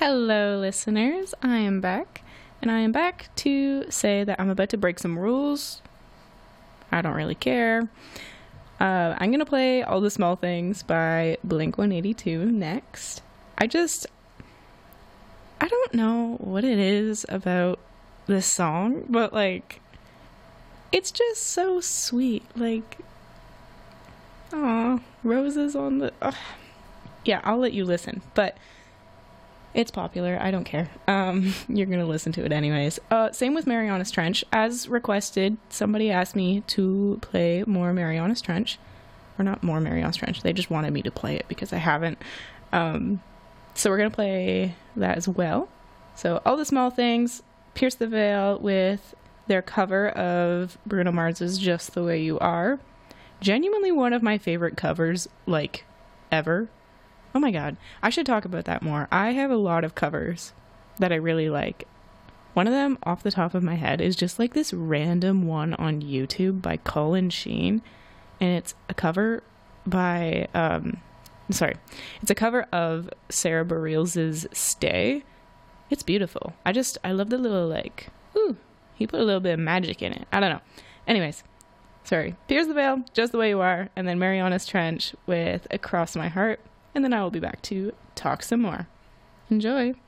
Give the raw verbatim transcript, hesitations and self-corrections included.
Hello, listeners. I am back, and I am back to say that I'm about to break some rules. I don't really care. Uh, I'm going to play All the Small Things by Blink one eighty-two next. I just, I don't know what it is about this song, but like, it's just so sweet. Like, aw, roses on the, ugh. Yeah, I'll let you listen, but it's popular. I don't care. Um, you're going to listen to it anyways. Uh, same with Marianas Trench. As requested, somebody asked me to play more Marianas Trench. Or not more Marianas Trench. They just wanted me to play it because I haven't. Um, so we're going to play that as well. So All the Small Things, Pierce the Veil with their cover of Bruno Mars's Just the Way You Are. Genuinely one of my favorite covers, like, ever. Oh my god, I should talk about that more. I have a lot of covers that I really like. One of them, off the top of my head, is just like this random one on YouTube by Colin Sheen. And it's a cover by, um, sorry, it's a cover of Sarah Bareilles' Stay. It's beautiful. I just, I love the little like, ooh, he put a little bit of magic in it. I don't know. Anyways, sorry. Pierce the Veil, Just the Way You Are, and then Marianas Trench with Across My Heart. And then I will be back to talk some more. Enjoy.